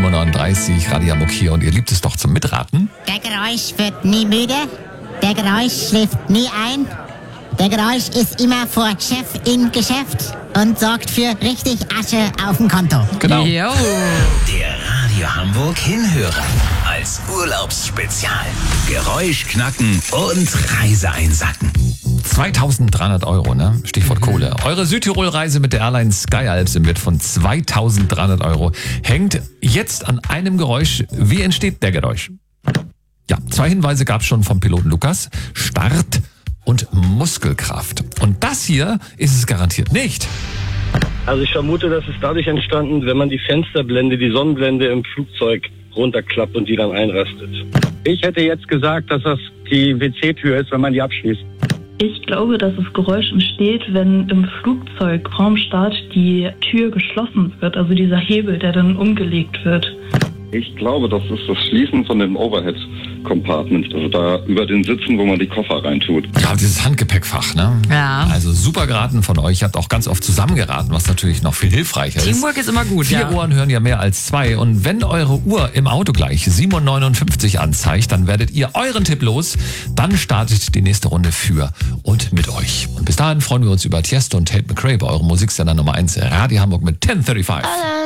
7.39 Uhr, Radio Hamburg hier und ihr liebt es doch zum Mitraten. Der Geräusch wird nie müde, der Geräusch schläft nie ein. Der Geräusch ist immer vor Chef im Geschäft und sorgt für richtig Asche auf dem Konto. Genau. Jo. Der Radio Hamburg Hinhörer. Als Urlaubsspezial. Geräusch knacken und Reise einsacken. 2.300 Euro, ne? Stichwort Kohle. Eure Südtirol-Reise mit der Airline SkyAlps im Wert von 2.300 Euro hängt jetzt an einem Geräusch. Wie entsteht der Geräusch? Ja, 2 Hinweise gab es schon vom Piloten Lukas. Start und Muskelkraft. Und das hier ist es garantiert nicht. Also ich vermute, das ist dadurch entstanden, wenn man die Fensterblende, die Sonnenblende im Flugzeug runterklappt und die dann einrastet. Ich hätte jetzt gesagt, dass das die WC-Tür ist, wenn man die abschließt. Ich glaube, dass das Geräusch entsteht, wenn im Flugzeug vorm Start die Tür geschlossen wird, also dieser Hebel, der dann umgelegt wird. Ich glaube, das ist das Schließen von dem Overhead-Compartment, also da über den Sitzen, wo man die Koffer reintut. Ja, dieses Handgepäckfach, ne? Ja. Also super geraten von euch. Ihr habt auch ganz oft zusammengeraten, was natürlich noch viel hilfreicher ist. Teamwork ist immer gut, 4 ja. Ohren hören ja mehr als 2. Und wenn eure Uhr im Auto gleich 7.59 Uhr anzeigt, dann werdet ihr euren Tipp los. Dann startet die nächste Runde für und mit euch. Und bis dahin freuen wir uns über Tiesto und Tate McRae bei eurem Musiksender Nummer 1 Radio Hamburg mit 1035.